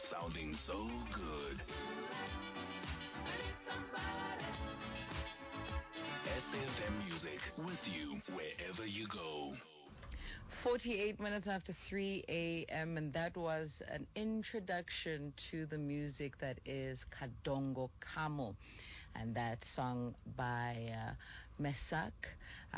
Sounding so good. SFM Music, with you wherever you go. 48 minutes after 3 a.m. and that was an introduction to the music that is Kadongo Kamo, and that song by Mesak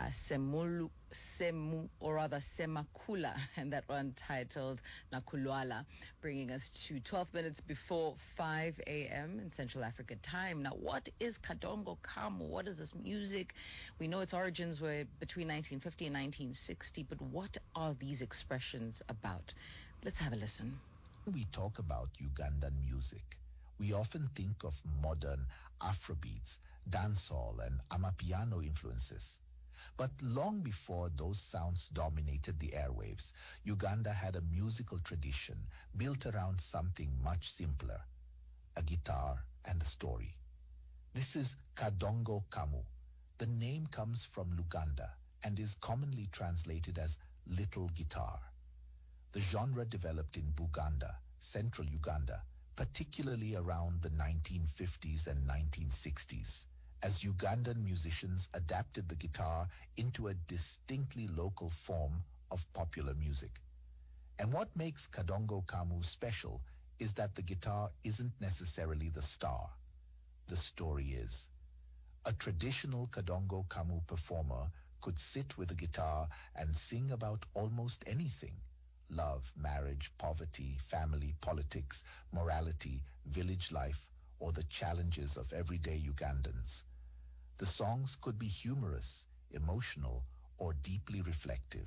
Semakula, and that one titled Nakulwala, bringing us to 12 minutes before 5 a.m. in Central Africa time. Now, what is Kadongo Kamo? What is this music? We know its origins were between 1950 and 1960, but what are these expressions about? Let's have a listen. When we talk about Ugandan music, we often think of modern Afrobeats, dancehall, and Amapiano influences. But long before those sounds dominated the airwaves, Uganda had a musical tradition built around something much simpler: a guitar and a story. This is Kadongo Kamo. The name comes from Luganda and is commonly translated as little guitar. The genre developed in Buganda, central Uganda, particularly around the 1950s and 1960s, as Ugandan musicians adapted the guitar into a distinctly local form of popular music. And what makes Kadongo Kamo special is that the guitar isn't necessarily the star. The story is. A traditional Kadongo Kamo performer could sit with a guitar and sing about almost anything: love, marriage, poverty, family, politics, morality, village life, or the challenges of everyday Ugandans. The songs could be humorous, emotional, or deeply reflective.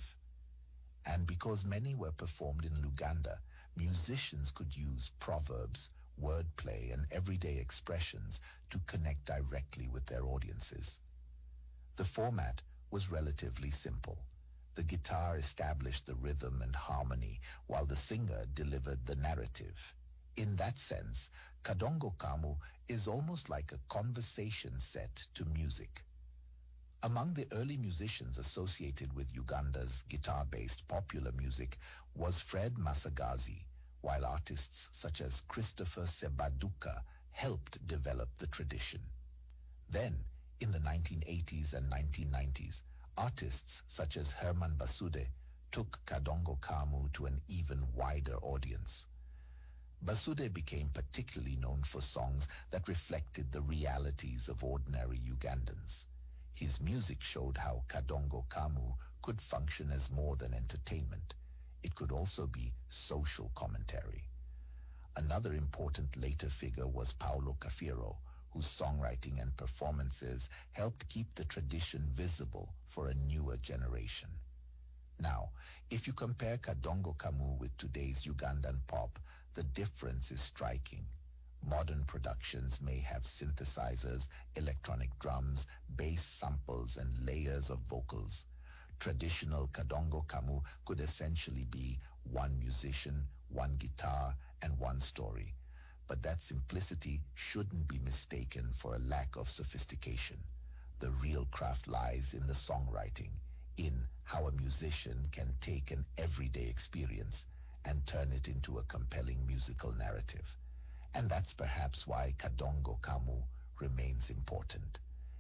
And because many were performed in Luganda, musicians could use proverbs, wordplay, and everyday expressions to connect directly with their audiences. The format was relatively simple. The guitar established the rhythm and harmony, while the singer delivered the narrative. In that sense, Kadongo Kamo is almost like a conversation set to music. Among the early musicians associated with Uganda's guitar-based popular music was Fred Masagazi, while artists such as Christopher Sebaduka helped develop the tradition. Then, in the 1980s and 1990s, artists such as Herman Basude took Kadongo Kamo to an even wider audience. Basude became particularly known for songs that reflected the realities of ordinary Ugandans. His music showed how Kadongo Kamo could function as more than entertainment. It could also be social commentary. Another important later figure was Paulo Kafiro, whose songwriting and performances helped keep the tradition visible for a newer generation. Now, if you compare Kadongo Kamo with today's Ugandan pop, the difference is striking. Modern productions may have synthesizers, electronic drums, bass samples, and layers of vocals. Traditional Kadongo Kamo could essentially be one musician, one guitar, and one story. But that simplicity shouldn't be mistaken for a lack of sophistication. The real craft lies in the songwriting, in how a musician can take an everyday experience and turn it into a compelling musical narrative. And that's perhaps why Kadongo Kamo remains important.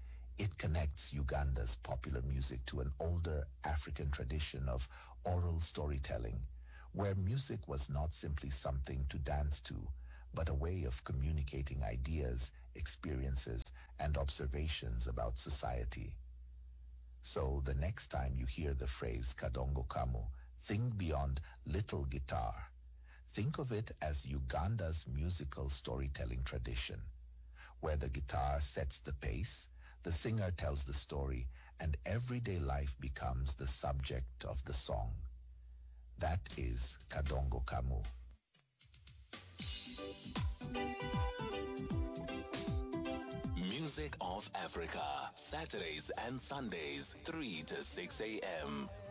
It connects Uganda's popular music to an older African tradition of oral storytelling, where music was not simply something to dance to, but a way of communicating ideas, experiences, and observations about society. So the next time you hear the phrase Kadongo Kamo, think beyond little guitar. Think of it as Uganda's musical storytelling tradition, where the guitar sets the pace, the singer tells the story, and everyday life becomes the subject of the song. That is Kadongo Kamo. Music of Africa, Saturdays and Sundays, 3 to 6 a.m.